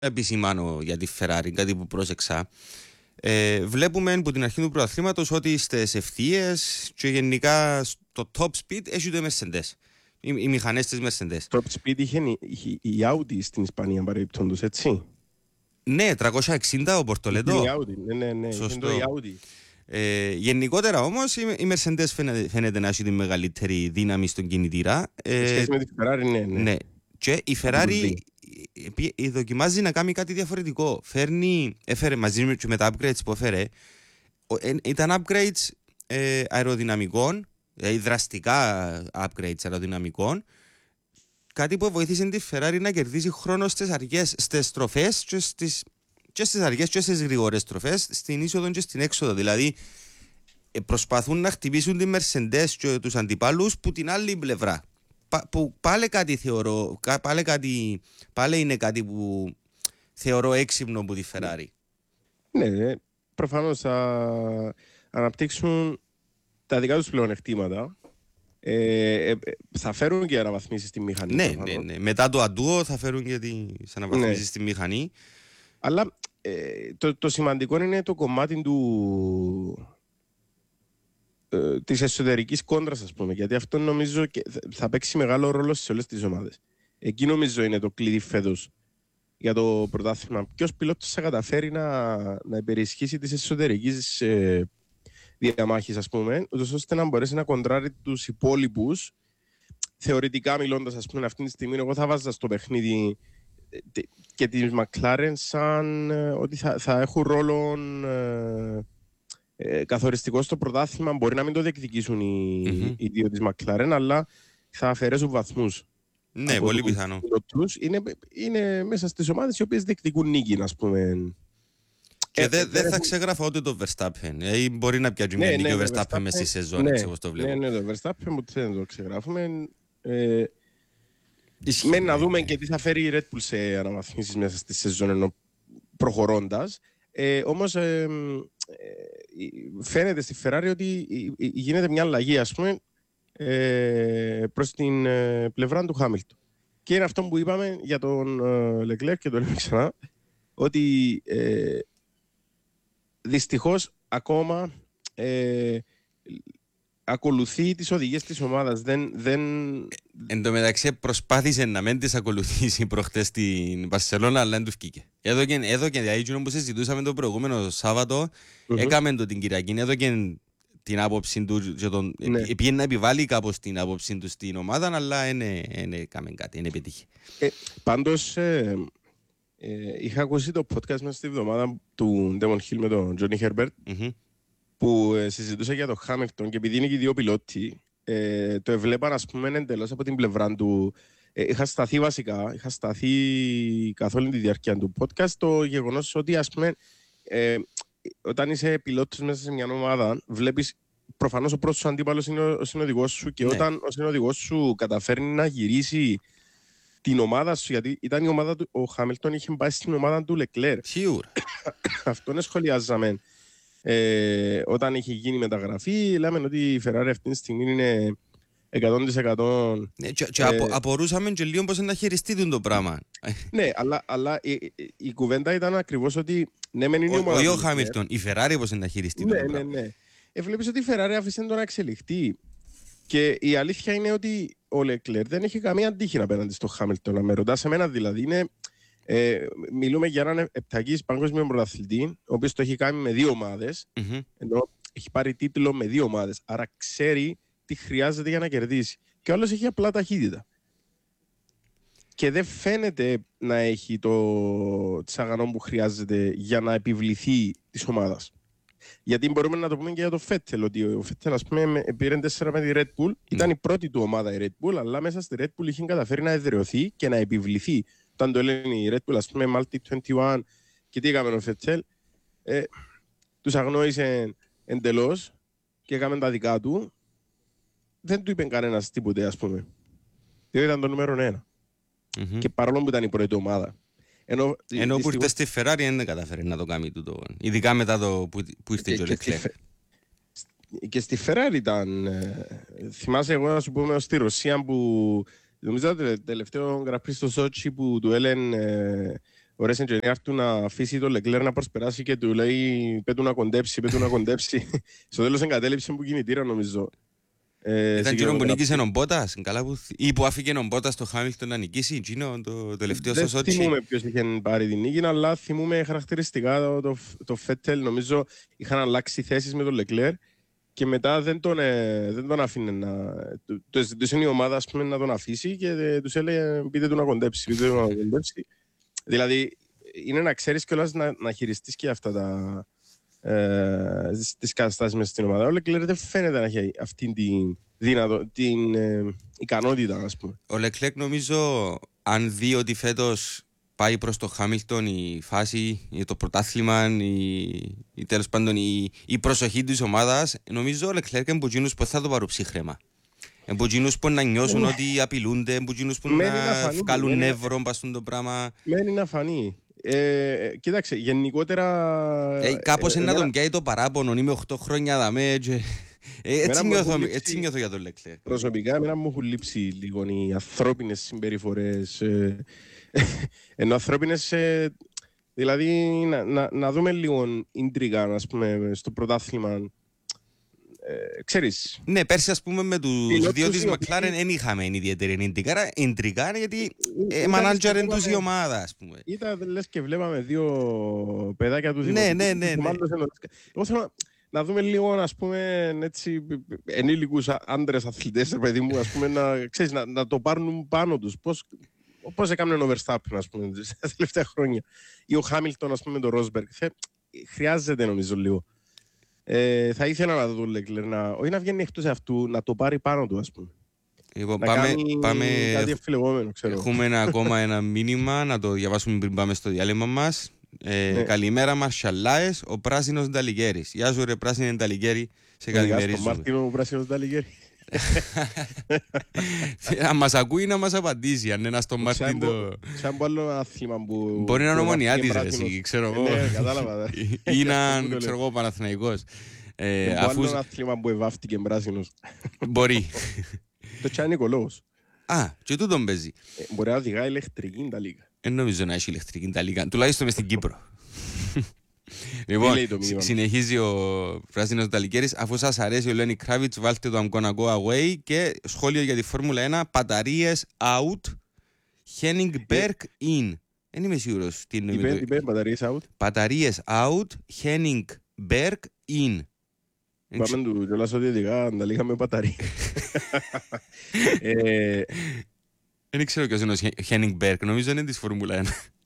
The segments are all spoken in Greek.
επισημάνω για τη Ferrari, κάτι που πρόσεξα. Βλέπουμε από την αρχή του πρωταθλήματος ότι στις ευθείες και γενικά στο top speed έχει το Mercedes. Οι μηχανές της Mercedes. Top speed είχε η Audi στην Ισπανία παρεμπιπτόντως, έτσι. Ναι, 360 ο Πορτολέτο. Η Audi, ναι, Σωστό. η Audi. Γενικότερα όμως η Mercedes φαίνεται να έχει τη μεγαλύτερη δύναμη στον κινητήρα. Σχέση με τη Ferrari, ναι. Και η Ferrari δοκιμάζει να κάνει κάτι διαφορετικό. Έφερε μαζί με τα upgrades που έφερε. Ήταν upgrades αεροδυναμικών, δραστικά upgrades αεροδυναμικών. Κάτι που βοήθησε τη Ferrari να κερδίσει χρόνο στις στροφές και στις αργές και στις γρήγορες στροφές, στην είσοδο και στην έξοδο. Δηλαδή προσπαθούν να χτυπήσουν τη Mercedes και τους αντιπάλους που την άλλη πλευρά. Που πάλι κάτι θεωρώ, πάλι είναι κάτι που θεωρώ έξυπνο από τη Ferrari. Ναι, προφανώς θα αναπτύξουν τα δικά τους πλεονεκτήματα. Θα φέρουν και αναβαθμίσεις στη μηχανή. Ναι. Μετά το αντούο θα φέρουν και τις αναβαθμίσεις στη μηχανή. Αλλά το σημαντικό είναι το κομμάτι της εσωτερικής κόντρας, ας πούμε, γιατί αυτό νομίζω θα παίξει μεγάλο ρόλο σε όλες τις ομάδες. Εκεί νομίζω είναι το κλειδί φέτος για το πρωτάθλημα. Ποιος πιλότος θα καταφέρει να υπερισχύσει τις εσωτερικές διαμάχες, ας πούμε, ώστε να μπορέσει να κοντράρει τους υπόλοιπους. Θεωρητικά μιλώντας, ας πούμε, αυτή τη στιγμή, εγώ θα βάζα στο παιχνίδι και τις McLaren σαν ότι θα έχουν ρόλο καθοριστικό στο πρωτάθλημα. Μπορεί να μην το διεκδικήσουν οι δύο της McLaren, αλλά θα αφαιρέσουν βαθμούς. Ναι, πολύ πιθανό. Είναι μέσα στις ομάδες οι οποίες διεκδικούν νίκη, ας πούμε. Και δεν θα ξεγράφω ούτε το Verstappen. Μπορεί να πιάσει μια νίκη ο Verstappen μέσα στη σεζόν, έτσι όπως το βλέπω. Ναι, το Verstappen που δεν το ξεγράφουμε. Μένει να δούμε και τι θα φέρει η Red Bull σε αναβαθμίσεις μέσα στη σεζόν προχωρώντας. Όμως φαίνεται στη Ferrari ότι γίνεται μια αλλαγή, ας πούμε, προς την πλευρά του Χάμιλτον. Και είναι αυτό που είπαμε για τον Leclerc και το λέμε ξανά, ότι δυστυχώς ακόμα ακολουθεί τις οδηγίες της ομάδας. Εν τω μεταξύ προσπάθησε να μην τις ακολουθήσει προχτές στην Μπαρσελόνα, αλλά δεν του βγήκε. Εδώ και δηλαδή όπως συζητούσαμε το προηγούμενο Σάββατο, έκαμε το την Κυριακή, εδώ και την άποψη του, πήγε να επιβάλλει κάπως την άποψη του στην ομάδα, αλλά δεν έκαμε κάτι, δεν επιτύχει. Πάντως, είχα ακούσει το podcast μέσα στη εβδομάδα του Damon Hill με τον Johnny Herbert, που συζητούσα για τον Χάμιλτον, και επειδή είναι και οι δύο πιλότοι, το εβλέπαν, ας πούμε, εντελώς από την πλευρά του. Είχα σταθεί καθ' όλη τη διάρκεια του podcast το γεγονός ότι, ας πούμε, όταν είσαι πιλότος μέσα σε μια ομάδα, βλέπεις προφανώς ο πρώτος αντίπαλος είναι ο συνοδηγός σου, και όταν ο συνοδηγός σου καταφέρνει να γυρίσει την ομάδα σου, γιατί ήταν η ομάδα του, ο Χάμιλτον είχε πάει στην ομάδα του Leclerc. Σίγουρα. Αυτόν σχολιάζαμε. Όταν είχε γίνει μεταγραφή, λέμε ότι η Ferrari αυτή τη στιγμή είναι 100%. Και απορούσαμε και λίγο πώς να χειριστεί το πράγμα. Ναι, αλλά η κουβέντα ήταν ακριβώς ότι ναι, μεν είναι η ομάδα. Όχι ο Χάμιλτον, η Ferrari πώς να χειριστεί το πράγμα. Ναι. Βλέπεις ότι η Ferrari άφησε τον να εξελιχθεί. Και η αλήθεια είναι ότι ο Leclerc δεν έχει καμία αντίχειρα απέναντι στο Χάμιλτον. Να με ρωτάς εμένα, δηλαδή, μιλούμε για έναν επτακής παγκόσμιο πρωταθλητή, ο οποίος το έχει κάνει με δύο ομάδες, ενώ έχει πάρει τίτλο με δύο ομάδες. Άρα ξέρει τι χρειάζεται για να κερδίσει. Και ο άλλος έχει απλά ταχύτητα. Και δεν φαίνεται να έχει το τσαγανό που χρειάζεται για να επιβληθεί της ομάδας. Γιατί μπορούμε να το πούμε και για τον Φέτελ, ότι ο Φέτελ, ας πούμε, πήρε 4 με τη Red Bull, ήταν η πρώτη του ομάδα η Red Bull, αλλά μέσα στη Red Bull είχε καταφέρει να εδραιωθεί και να επιβληθεί. Όταν το λένε η Red Bull, ας πούμε, Multi 21, και τι έκαμε ο Φέτελ, τους αγνόησε εντελώς και έκαμε τα δικά του. Δεν του είπε κανένας τίποτε, ας πούμε. Διότι ήταν το νούμερο 1. Και παρόλο που ήταν η πρώτη ομάδα. Ενώ που ήρθε στη Ferrari δεν καταφέρει να το κάνει τούτο. Ειδικά μετά το που ήρθε και ο Leclerc. Και στη Ferrari ήταν. Θυμάσαι, εγώ να σου πούμε, στη Ρωσία που. Νομίζω το τελευταίο γραφή στο Σότσι που του έλεγε ωραίες εγγενειάρ του να αφήσει τον Λεκλέρ να προσπεράσει και του λέει πέτου να κοντέψει, πέτου να κοντέψει. Στο τέλος εγκατέλειψε που κινητήρα νομίζω. Ήταν εκείνο που νίκησε ο Μπότας ή που άφηκε ο Μπότας στο Χάμιλτον να νικήσει εκείνο το τελευταίο στο Σότσι. Δεν θυμούμαι ποιος είχε πάρει την νίκη, αλλά θυμούμαι χαρακτηριστικά το Φέτελ. Νομίζω είχαν αλλάξει θέσεις με τον Λεκλέρ και μετά δεν τον άφηνε να... Το ζητούσε η ομάδα ας πούμε, να τον αφήσει και τους έλεγε πείτε του να κοντέψει, πείτε του να κοντέψει. Δηλαδή είναι να ξέρεις κιόλας να χειριστείς και αυτά τις καταστάσεις μέσα στην ομάδα. Ο Λεκλέρ δεν φαίνεται να έχει αυτή την ικανότητα, ας πούμε. Ο Λεκλέρ νομίζω, αν δει ότι φέτος πάει προς το Χάμιλτον η φάση, το πρωτάθλημα, η τέλος πάντων η προσοχή της ομάδας, νομίζω ο Λεκλέρ είναι από εκείνους που θα το πάρουν ψύχρεμα. Από εκείνους που να νιώσουν ότι απειλούνται, από εκείνους που να βγάλουν νεύρο, παστούν το πράγμα. Μένει να φανεί. Κοίταξε, γενικότερα... Κάπως να τον πιάει το παράπονο, είμαι 8 χρόνια δαμέ και... Έτσι νιώθω για τον Λεκλέρ. Προσωπικά, εμένα μου έχουν λείψει λίγο οι ανθρώπινες συμπεριφορές. Ενώ ανθρώπινες, δηλαδή να δούμε λίγο ιντρίγα, ας πούμε, στο πρωτάθλημα. Ξέρεις. Ναι, πέρσι ας πούμε με τους δύο της Μακλάρεν δεν είχαμε ιδιαίτερη ιντρικά γιατί μανάντζαρεν τους η ομάδα, ας πούμε. Ήταν λες και βλέπαμε δύο παιδάκια του δημοσίου. Ναι. Εγώ θέλω να δούμε λίγο, ας πούμε, έτσι, ενήλικους άντρες αθλητές, παιδί μου, ας πούμε, να το πάρουν πάνω τους. Πώς έκαναν ο Verstappen, ας πούμε, τα τελευταία χρόνια. Ή ο Χάμιλτον, ας πούμε, με τον Ρόσμπεργκ. Χρειάζεται, νομίζω, λίγο. Θα ήθελα να δω τον Λεκλέρ, όχι να βγαίνει εκτός αυτού, να το πάρει πάνω του, ας πούμε. Λοιπόν, να κάνει κάτι αφιλεγόμενο, ξέρω. Έχουμε ακόμα ένα μήνυμα, να το διαβάσουμε πριν πάμε στο διάλειμμα μας. Καλημέρα Μαρσαλάες, ο πράσινος Νταλιγέρης. Γεια σου ρε πράσινε Νταλιγέρη, σε καλημερίζουμε. Στον Μάρτινο ο πράσινος Νταλιγέρη. Αν μας ακούει να μας απαντήσει, αν είναι στον Μάρτιν. Σαν που άλλο άθλημα που... Μπορεί να είναι ομονιάτης εσύ, ξέρω εγώ. Ναι, κατάλαβα. Ή να, ξέρω εγώ, Παναθηναϊκός. Άλλο άθλημα που ευάφτηκε πράσινος. Μπορεί. Το τσάι Νικολόγος. Α, και τούτον παίζει. Μπορεί να οδηγά ηλεκτρική τα λίγα. Δεν νομίζω να έχει ηλεκτρική τα λίγα, τουλάχιστον μες στην Κύπρο. Λοιπόν, συνεχίζει ο πράσινος Νταλικέρης. Αφού σας αρέσει ο Λένι Κράβιτς, βάλτε το I'm gonna go away. Και σχόλιο για τη Φόρμουλα 1. Μπαταρίες out, Henningberg in. Δεν είμαι σίγουρος τι εννοεί. Είπε μπαταρίες out. Μπαταρίες out, Henningberg in. Πάμε του κιόλας ότι ειδικά τα λίγα με μπαταρίες. Δεν ξέρω ποιος είναι ο Henningberg. Νομίζω είναι της Φόρμουλα 1.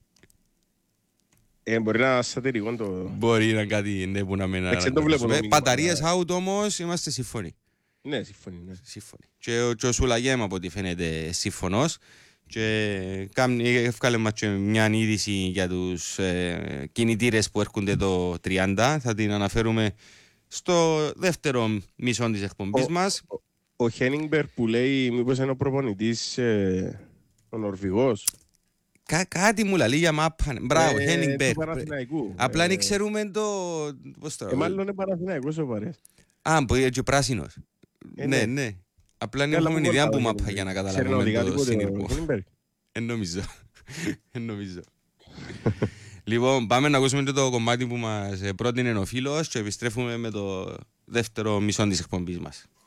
Μπορεί να σατυρικό το... Μπορεί να κάτι ναι, που να μην... Μπαταρίες out όμως είμαστε σύμφωνοι. Ναι, σύμφωνοι. Και ο Σουλαγέμ από ό,τι φαίνεται σύμφωνος. Και έφκαλε μας και μια είδηση για τους κινητήρες που έρχονται το 30. Θα την αναφέρουμε στο δεύτερο μισό της εκπομπής μας. Ο Χένιγκμπεργκ που λέει μήπως είναι ο προπονητής ο Νορβηγός. Κάτι μου λέει για μάπα. Μπράβο, Χένιγκμπεργκ. Απλά δεν ξέρουμε το... Μάλλον είναι Παναθηναϊκός ο Παρές. Α, που είναι και πράσινος. Ναι. Απλά δεν έχουμε ιδέα που μάπα για να καταλάβουμε το συνειρμό. Εν νομίζω. Λοιπόν, πάμε να ακούσουμε το κομμάτι που μας πρότεινε ο φίλος και επιστρέφουμε με το δεύτερο μισό της εκπομπής μας.